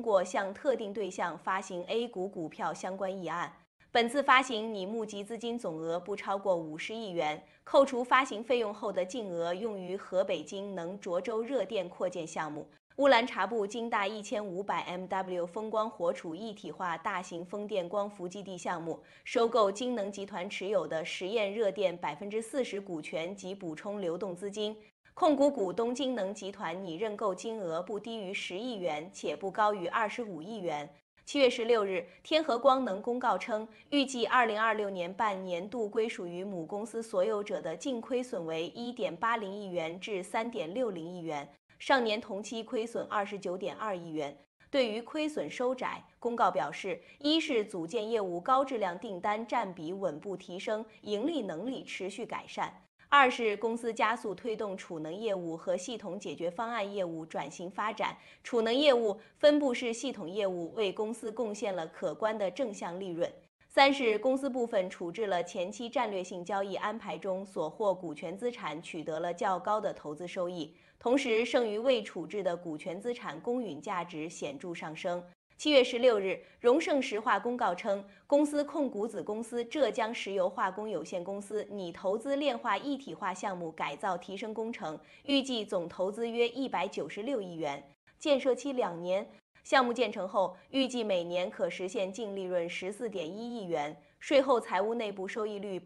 过向特定对象发行 A 股股票相关议案。本次发行拟募集资金总额不超过50亿元，扣除发行费用后的净额用于河北京能涿州热电扩建项目、乌兰察布京大1500MW 风光活储一体化大型风电光伏基地项目、收购京能集团持有的实验热电40%股权及补充流动资金。控股股东京能集团拟认购金额不低于10亿元，且不高于25亿元。7月16日，天合光能公告称，预计2026年半年度归属于母公司所有者的净亏损为1.80亿元至3.60亿元，上年同期亏损29.2亿元。对于亏损收窄，公告表示，一是组件业务高质量订单占比稳步提升，盈利能力持续改善。二是公司加速推动储能业务和系统解决方案业务转型发展，储能业务、分布式系统业务为公司贡献了可观的正向利润。三是公司部分处置了前期战略性交易安排中所获股权资产取得了较高的投资收益，同时剩余未处置的股权资产公允价值显著上升。7月16日，荣盛石化公告称，公司控股子公司浙江石油化工有限公司拟投资炼化一体化项目改造提升工程，预计总投资约196亿元，建设期2年。项目建成后，预计每年可实现净利润14.1亿元，税后财务内部收益率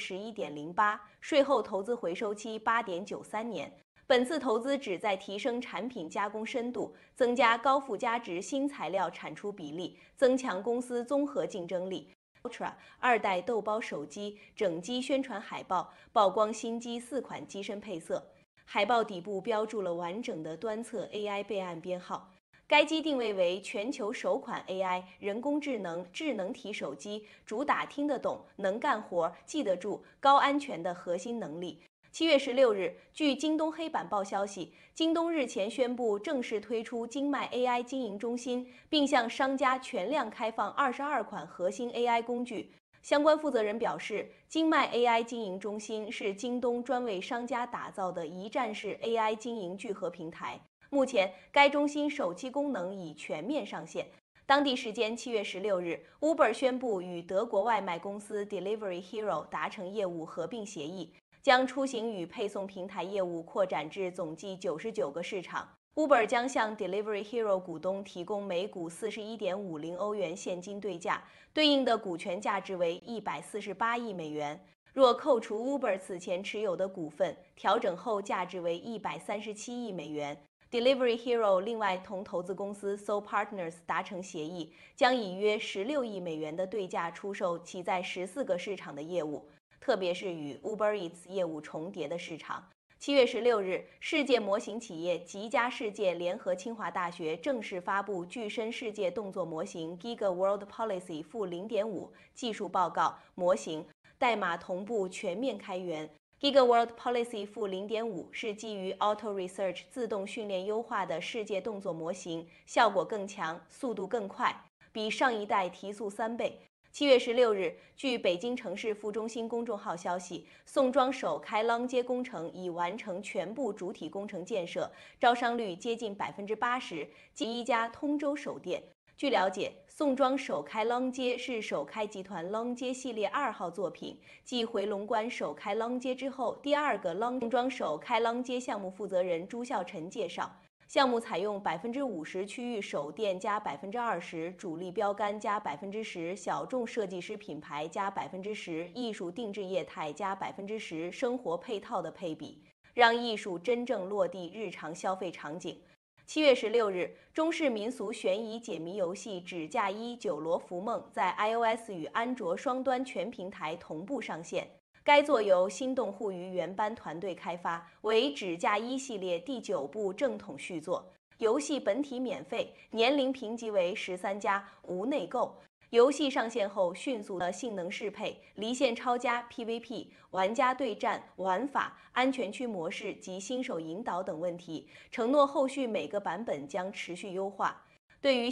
11.08%，税后投资回收期8.93年。本次投资旨在提升产品加工深度，增加高附加值新材料产出比例，增强公司综合竞争力。Ultra 2代豆包手机整机宣传海报曝光新机4款机身配色，海报底部标注了完整的端侧 AI 备案编号。该机定位为全球首款 AI 人工智能智能体手机，主打听得懂、能干活、记得住、高安全的核心能力。7月16日，据京东黑板报消息，京东日前宣布正式推出京迈 AI 经营中心，并向商家全量开放22款核心 AI 工具。相关负责人表示，京迈 AI 经营中心是京东专为商家打造的一站式 AI 经营聚合平台。目前，该中心首期功能已全面上线。当地时间7月16日 ，Uber 宣布与德国外卖公司 Delivery Hero 达成业务合并协议，将出行与配送平台业务扩展至总计99个市场。Uber 将向 Delivery Hero 股东提供每股41.50欧元现金对价，对应的股权价值为148亿美元。若扣除 Uber 此前持有的股份，调整后价值为137亿美元。Delivery Hero 另外同投资公司 Soul Partners 达成协议，将以约16亿美元的对价出售其在14个市场的业务，特别是与 Uber Eats 业务重叠的市场。7月16日，世界模型企业吉家世界联合清华大学正式发布具身世界动作模型 Giga World Policy -0.5 技术报告模型，代码同步全面开源。Giga World Policy -0.5 是基于 Auto Research 自动训练优化的世界动作模型，效果更强，速度更快，比上一代提速3倍。7月16日，据北京城市副中心公众号消息，宋庄首开浪街工程已完成全部主体工程建设，招商率接近80%，即一家通州首店。据了解，宋庄首开浪街是首开集团浪街系列2号作品，继回龙观首开浪街之后第2个宋庄首开浪街项目负责人朱孝臣介绍，项目采用50%区域首店加20%主力标杆加10%小众设计师品牌加10%艺术定制业态加10%生活配套的配比，让艺术真正落地日常消费场景。7月16日，中式民俗悬疑解谜游戏《纸嫁衣九罗浮梦》在 iOS 与安卓双端全平台同步上线。该作由心动互娱原班团队开发，为《纸嫁衣》系列第9部正统续作。游戏本体免费，年龄评级为13+，无内购。游戏上线后迅速的性能适配、离线超加 PVP、玩家对战、玩法、安全区模式及新手引导等问题，承诺后续每个版本将持续优化。对于